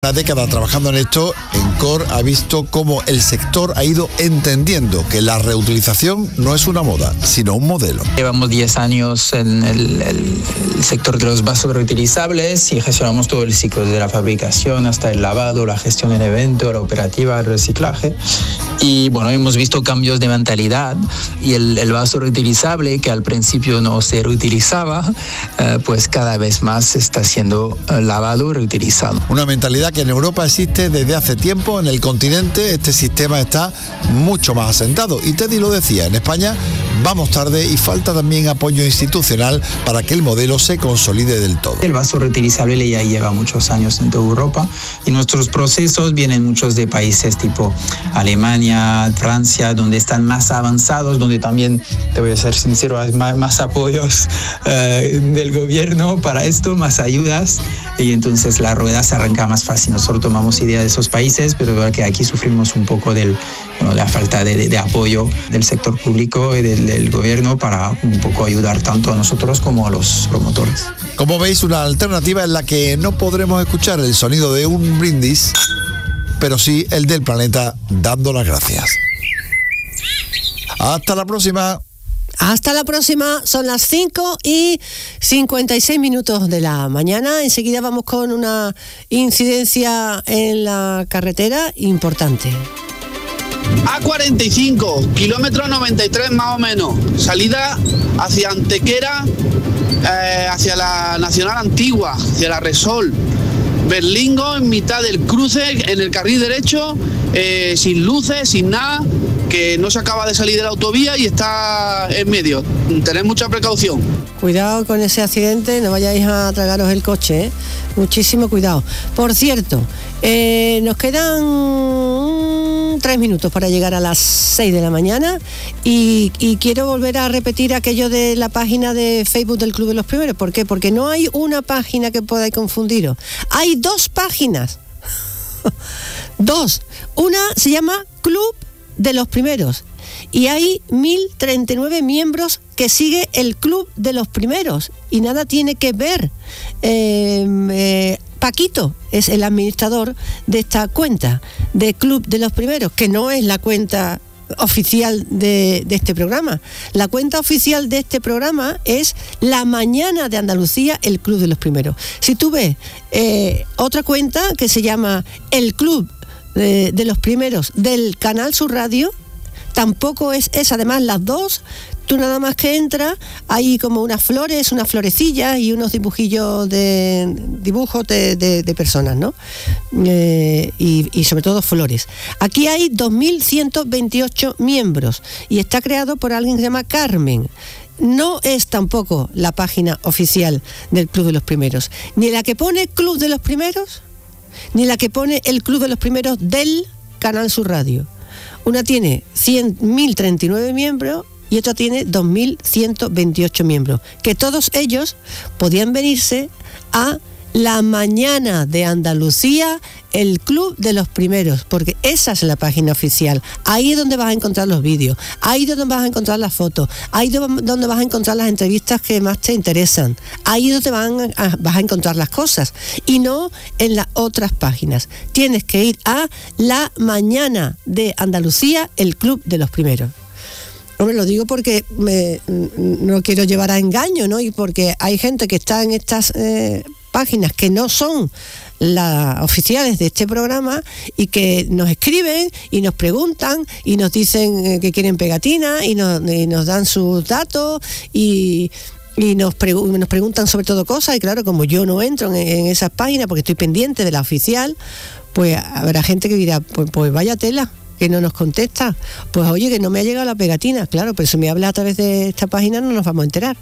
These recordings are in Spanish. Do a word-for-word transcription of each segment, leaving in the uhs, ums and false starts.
Una década trabajando en esto, ENCOR ha visto cómo el sector ha ido entendiendo que la reutilización no es una moda, sino un modelo. Llevamos diez años en el, el, el sector de los vasos reutilizables y gestionamos todo el ciclo, desde la fabricación hasta el lavado, la gestión en evento, la operativa, el reciclaje. Y bueno, hemos visto cambios de mentalidad y el, el vaso reutilizable, que al principio no se reutilizaba, eh, pues cada vez más está siendo lavado y reutilizado. Una mentalidad que en Europa existe desde hace tiempo. En el continente este sistema está mucho más asentado. Y Teddy lo decía, en España vamos tarde y falta también apoyo institucional para que el modelo se consolide del todo. El vaso reutilizable ya lleva muchos años en toda Europa y nuestros procesos vienen muchos de países tipo Alemania, Francia, donde están más avanzados, donde también, te voy a ser sincero, hay más, más apoyos eh, del gobierno para esto, más ayudas, y entonces la rueda se arranca más fácil. Nosotros tomamos idea de esos países, pero es verdad que aquí sufrimos un poco del, bueno, de la falta de, de, de apoyo del sector público y del, del gobierno para un poco ayudar tanto a nosotros como a los promotores. Como veis, una alternativa en la que no podremos escuchar el sonido de un brindis, pero sí el del planeta dando las gracias. Hasta la próxima. Hasta la próxima, son las cinco y cincuenta y seis minutos de la mañana. Enseguida vamos con una incidencia en la carretera importante. A cuarenta y cinco, kilómetro noventa y tres más o menos, salida hacia Antequera, eh, hacia la Nacional Antigua, hacia la Resol. Berlingo en mitad del cruce, en el carril derecho, eh, sin luces, sin nada, que no se acaba de salir de la autovía y está en medio. Tened mucha precaución. Cuidado con ese accidente, no vayáis a tragaros el coche, ¿eh? Muchísimo cuidado. Por cierto, eh, nos quedan tres minutos para llegar a las seis de la mañana y, y quiero volver a repetir aquello de la página de Facebook del Club de los Primeros. ¿Por qué? Porque no hay una página que podáis confundiros. Hay dos páginas. Dos. Una se llama Club de los Primeros y hay mil treinta y nueve miembros que sigue el Club de los Primeros y nada tiene que ver. Eh, eh, Paquito es el administrador de esta cuenta de Club de los Primeros, que no es la cuenta oficial de, de este programa. La cuenta oficial de este programa es La Mañana de Andalucía, el Club de los Primeros. Si tú ves eh, otra cuenta que se llama El Club de, de los Primeros del Canal Sur Radio, tampoco es esa. Además, las dos, tú nada más que entras, hay como unas flores, unas florecillas y unos dibujillos de dibujos de, de, de personas, ¿no? Eh, y, y sobre todo flores. Aquí hay dos mil ciento veintiocho miembros y está creado por alguien que se llama Carmen. No es tampoco la página oficial del Club de los Primeros, ni la que pone Club de los Primeros, ni la que pone el Club de los Primeros del Canal Sur Radio. Una tiene mil treinta y nueve miembros y otra tiene dos mil ciento veintiocho miembros, que todos ellos podían venirse a La Mañana de Andalucía, el Club de los Primeros, porque esa es la página oficial. Ahí es donde vas a encontrar los vídeos, ahí es donde vas a encontrar las fotos, ahí es donde vas a encontrar las entrevistas que más te interesan, ahí es donde van a, vas a encontrar las cosas, y no en las otras páginas. Tienes que ir a La Mañana de Andalucía, el Club de los Primeros. Hombre, lo digo porque me, no quiero llevar a engaño, ¿no? Y porque hay gente que está en estas eh, páginas que no son las oficiales de este programa y que nos escriben y nos preguntan y nos dicen eh, que quieren pegatinas y nos, y nos dan sus datos y... y nos, pregu- nos preguntan sobre todo cosas, y claro, como yo no entro en, en esas páginas porque estoy pendiente de la oficial, pues habrá gente que dirá, pues, pues vaya tela, que no nos contesta. Pues oye, que no me ha llegado la pegatina. Claro, pero si me habla a través de esta página no nos vamos a enterar.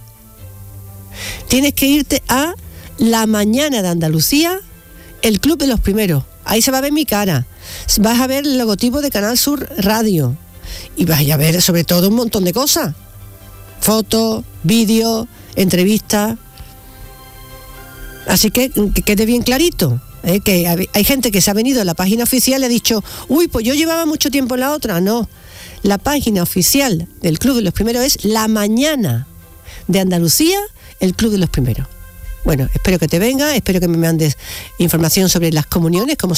Tienes que irte a La Mañana de Andalucía, el Club de los Primeros. Ahí se va a ver mi cara, vas a ver el logotipo de Canal Sur Radio y vas a ver sobre todo un montón de cosas, fotos, vídeos, entrevistas. Así que que quede bien clarito, ¿eh? Que hay gente que se ha venido a la página oficial y ha dicho, uy, pues yo llevaba mucho tiempo en la otra. No, la página oficial del Club de los Primeros es La Mañana de Andalucía, el Club de los Primeros. Bueno, espero que te venga, espero que me mandes información sobre las comuniones, cómo se